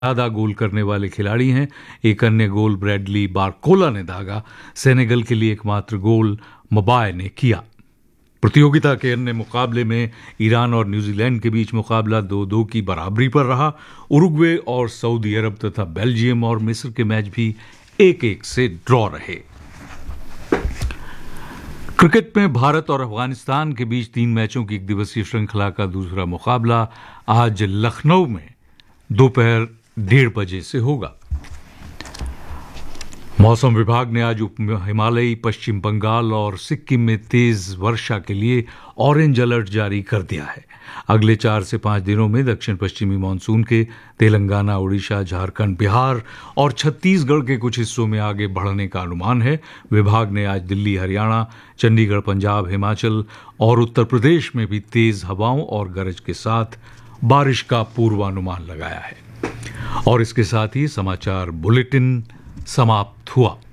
ज़्यादा गोल करने वाले खिलाड़ी हैं। एक अन्य गोल ब्रैडली बारकोला ने दागा। सेनेगल के लिए एकमात्र गोल मबाए ने किया। प्रतियोगिता के अन्य मुकाबले में ईरान और न्यूजीलैंड के बीच मुकाबला 2-2 की बराबरी पर रहा। उरुग्वे और सऊदी अरब तथा बेल्जियम और मिस्र के मैच भी 1-1 से ड्रॉ रहे। क्रिकेट में भारत और अफगानिस्तान के बीच 3 मैचों की एक दिवसीय श्रृंखला का दूसरा मुकाबला आज लखनऊ में दोपहर 1:30 बजे से होगा। मौसम विभाग ने आज उप हिमालयी, पश्चिम बंगाल और सिक्किम में तेज वर्षा के लिए ऑरेंज अलर्ट जारी कर दिया है। अगले 4 से 5 दिनों में दक्षिण पश्चिमी मानसून के तेलंगाना, उड़ीसा, झारखंड, बिहार और छत्तीसगढ़ के कुछ हिस्सों में आगे बढ़ने का अनुमान है। विभाग ने आज दिल्ली, हरियाणा, चंडीगढ़, पंजाब, हिमाचल और उत्तर प्रदेश में भी तेज हवाओं और गरज के साथ बारिश का पूर्वानुमान लगाया है। और इसके साथ ही समाचार बुलेटिन समाप्त हुआ।